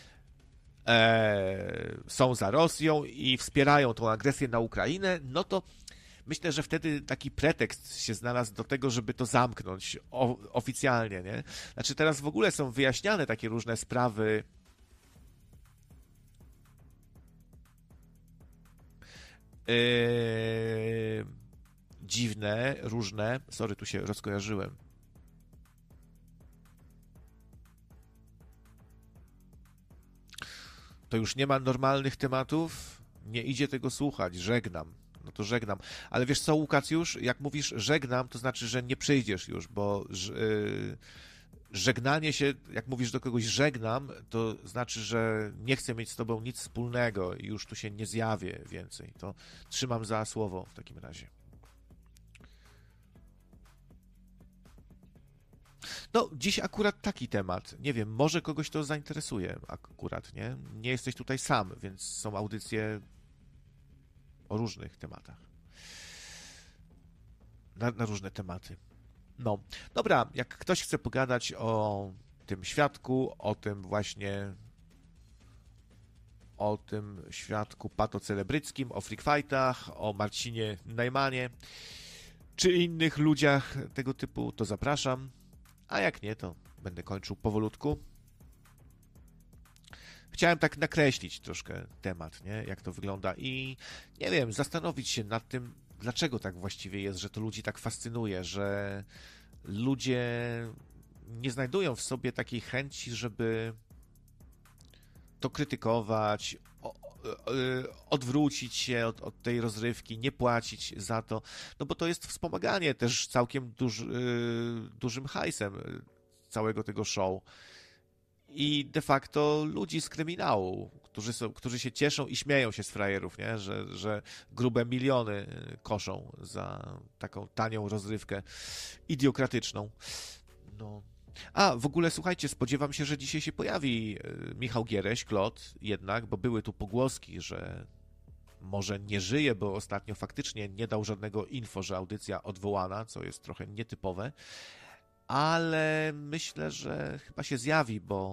E, są za Rosją i wspierają tą agresję na Ukrainę, no to myślę, że wtedy taki pretekst się znalazł do tego, żeby to zamknąć o, oficjalnie, nie? Znaczy teraz w ogóle są wyjaśniane takie różne sprawy e, dziwne, różne. Sorry, tu się rozkojarzyłem. To już nie ma normalnych tematów, nie idzie tego słuchać, żegnam. No to żegnam. Ale wiesz co, Łukacjusz, jak mówisz żegnam, to znaczy, że nie przyjdziesz już, bo yy, żegnanie się, jak mówisz do kogoś żegnam, to znaczy, że nie chcę mieć z tobą nic wspólnego i już tu się nie zjawię więcej. To trzymam za słowo w takim razie. No, dziś akurat taki temat. Nie wiem, może kogoś to zainteresuje akurat, nie? Nie jesteś tutaj sam, więc są audycje o różnych tematach. Na, na różne tematy. No, dobra, jak ktoś chce pogadać o tym świadku, o tym właśnie o tym świadku patocelebryckim, o freak fightach, o Marcinie Najmanie, czy innych ludziach tego typu, to zapraszam. A jak nie, to będę kończył powolutku. Chciałem tak nakreślić troszkę temat, nie? Jak to wygląda i nie wiem, zastanowić się nad tym, dlaczego tak właściwie jest, że to ludzi tak fascynuje, że ludzie nie znajdują w sobie takiej chęci, żeby to krytykować, odwrócić się od, od tej rozrywki, nie płacić za to, no bo to jest wspomaganie też całkiem duży, dużym hajsem całego tego show i de facto ludzi z kryminału, którzy, są, którzy się cieszą i śmieją się z frajerów, nie? Że, że grube miliony koszą za taką tanią rozrywkę idiokratyczną. No. A, w ogóle słuchajcie, spodziewam się, że dzisiaj się pojawi Michał Giereś, Klot, jednak, bo były tu pogłoski, że może nie żyje, bo ostatnio faktycznie nie dał żadnego info, że audycja odwołana, co jest trochę nietypowe, ale myślę, że chyba się zjawi, bo